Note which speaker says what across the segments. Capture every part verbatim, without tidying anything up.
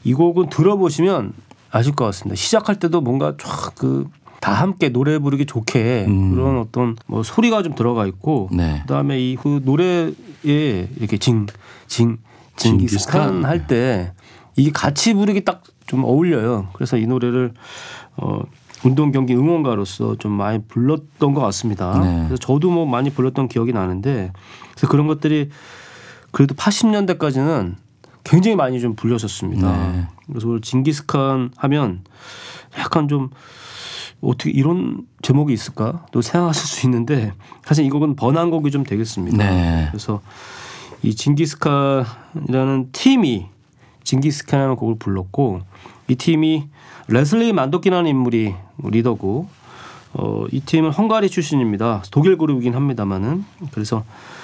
Speaker 1: 이 곡은 들어보시면 아실 것 같습니다. 시작할 때도 뭔가 쫙 그 다 함께 노래 부르기 좋게 음. 그런 어떤 뭐 소리가 좀 들어가 있고 네. 그다음에 이 그 노래에 이렇게 징 징 징기스칸 할 때 이게 같이 부르기 딱 좀 어울려요. 그래서 이 노래를 어 운동 경기 응원가로서 좀 많이 불렀던 것 같습니다. 네. 그래서 저도 뭐 많이 불렀던 기억이 나는데 그래서 그런 것들이 그래도 팔십 년대까지는 굉장히 많이 좀 불렸었습니다. 네. 그래서 오늘 징기스칸 하면 약간 좀 어떻게 이런 제목이 있을까 또 생각하실 수 있는데 사실 이 곡은 번안곡이 좀 되겠습니다. 네. 그래서 이 징기스칸이라는 팀이 징기스칸이라는 곡을 불렀고 이 팀이 레슬리 만도키라는 인물이 리더고 어, 이 팀은 헝가리 출신입니다. 독일 그룹이긴 합니다만은 그래서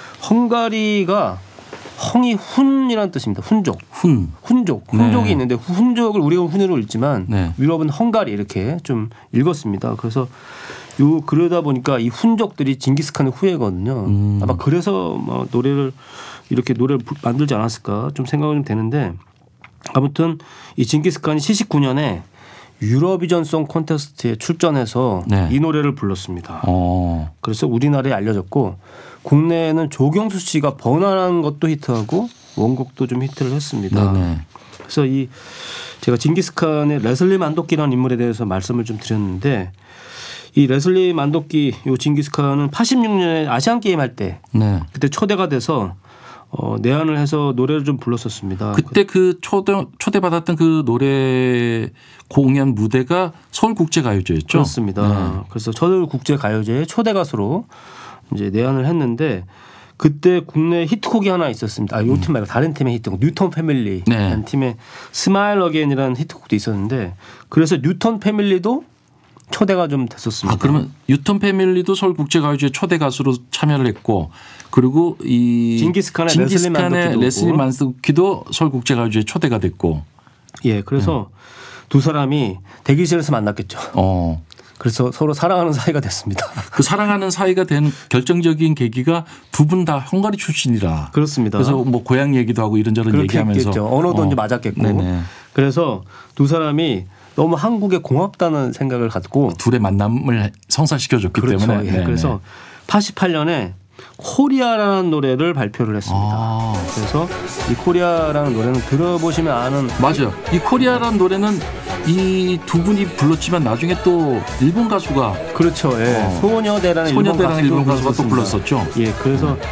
Speaker 1: 헝가리가 헝이 훈이라는 뜻입니다. 훈족. 훈. 훈족. 훈족이 네. 있는데 훈족을 우리가 훈으로 읽지만 네. 유럽은 헝가리 이렇게 좀 읽었습니다. 그래서 요 그러다 보니까 이 훈족들이 징기스칸의 후예거든요. 음. 아마 그래서 뭐 노래를 이렇게 노래를 만들지 않았을까 좀 생각은 좀 되는데 아무튼 이 징기스칸이 칠십구 년에 유러비전 송 콘테스트에 출전해서 네. 이 노래를 불렀습니다. 오. 그래서 우리나라에 알려졌고 국내에는 조경수 씨가 번안한 것도 히트하고 원곡도 좀 히트를 했습니다. 네네. 그래서 이 제가 징기스칸의 레슬리 만도키라는 인물에 대해서 말씀을 좀 드렸는데 이 레슬리 만도키 요 징기스칸은 팔십육 년에 아시안 게임 할 때 네. 그때 초대가 돼서 어, 내한을 해서 노래를 좀 불렀었습니다.
Speaker 2: 그때 그 초대 초대받았던 그 노래 공연 무대가 서울국제가요제였죠.
Speaker 1: 그렇습니다.
Speaker 2: 네.
Speaker 1: 그래서 서울국제가요제의 초대 가수로 이제 내한을 했는데 그때 국내 히트곡이 하나 있었습니다. 아, 이 팀 말고 다른 팀의 히트곡 뉴턴 패밀리라는 네. 팀의 스마일 어게인이라는 히트곡도 있었는데 그래서 뉴턴 패밀리도 초대가 좀 됐었습니다.
Speaker 2: 아, 그러면 뉴턴 패밀리도 서울국제가요제 초대 가수로 참여를 했고 그리고 이
Speaker 1: 징기스칸의,
Speaker 2: 징기스칸의 레슬리 만도키도 서울국제가요제에 초대가 됐고.
Speaker 1: 예, 그래서 네. 두 사람이 대기실에서 만났겠죠. 어. 그래서 서로 사랑하는 사이가 됐습니다.
Speaker 2: 그 사랑하는 사이가 된 결정적인 계기가 두 분 다 헝가리 출신이라.
Speaker 1: 그렇습니다.
Speaker 2: 그래서 뭐 고향 얘기도 하고 이런저런 얘기하면서.
Speaker 1: 했겠죠. 언어도 어. 이제 맞았겠고. 네네. 그래서 두 사람이 너무 한국에 고맙다는 생각을 갖고
Speaker 2: 둘의 만남을 성사시켜줬기
Speaker 1: 그렇죠.
Speaker 2: 때문에.
Speaker 1: 예. 그래서 팔십팔 년에 코리아라는 노래를 발표를 했습니다. 아. 그래서 이 코리아라는 노래는 들어보시면 아는
Speaker 2: 맞아요. 이 코리아라는 노래는 이 두 분이 불렀지만 나중에 또 일본 가수가
Speaker 1: 그렇죠. 예. 어. 소녀대라는,
Speaker 2: 소녀대라는 일본, 가수 일본 가수가 또 불렀었죠.
Speaker 1: 예, 그래서 음.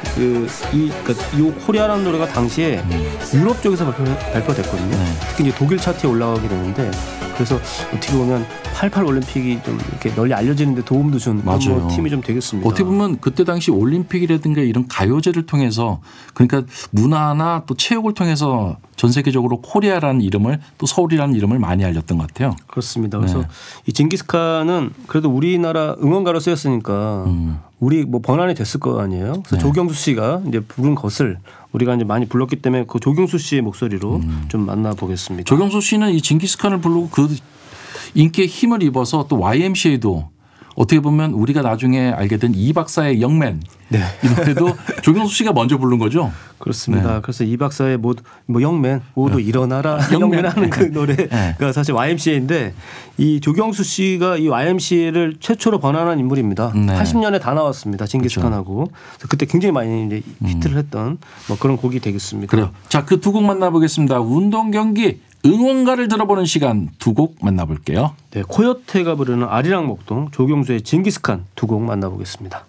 Speaker 1: 그 이 그러니까 코리아라는 노래가 당시에 음. 유럽 쪽에서 발표, 발표됐거든요. 네. 특히 이제 독일 차트에 올라가게 되는데 그래서 어떻게 보면 팔십팔 올림픽이 좀 이렇게 널리 알려지는데 도움도 준 뭐 팀이 좀 되겠습니다.
Speaker 2: 어떻게 보면 그때 당시 올림픽이라든가 이런 가요제를 통해서 그러니까 문화나 또 체육을 통해서 전 세계적으로 코리아라는 이름을 또 서울이라는 이름을 많이 알렸던 것 같아요.
Speaker 1: 그렇습니다. 그래서 네. 이 징기스칸은 그래도 우리나라 응원가로 쓰였으니까 음. 우리 뭐 번안이 됐을 거 아니에요. 그래서 네. 조경수 씨가 이제 부른 것을 우리가 이제 많이 불렀기 때문에 그 조경수 씨의 목소리로 음. 좀 만나보겠습니다.
Speaker 2: 조경수 씨는 이 징기스칸을 부르고 그 인기에 힘을 입어서 또 와이엠씨에이도 어떻게 보면 우리가 나중에 알게 된 이 박사의 영맨 네. 이 노래도 조경수 씨가 먼저 부른 거죠.
Speaker 1: 그렇습니다. 네. 그래서 이 박사의 뭐, 뭐 영맨 모두 네. 일어나라 영맨 하는 그 노래가 네. 사실 와이엠씨에이인데 이 조경수 씨가 이 와이엠씨에이를 최초로 번안한 인물입니다. 네. 팔십 년에 다 나왔습니다. 징기스칸하고. 그렇죠. 그때 굉장히 많이 이제 히트를 했던 뭐 그런 곡이 되겠습니다.
Speaker 2: 그래요. 자, 그 두 곡 만나보겠습니다. 운동 경기 응원가를 들어보는 시간 두 곡 만나볼게요.
Speaker 1: 네, 코요테가 부르는 아리랑 목동, 조경수의 징기스칸 두 곡 만나보겠습니다.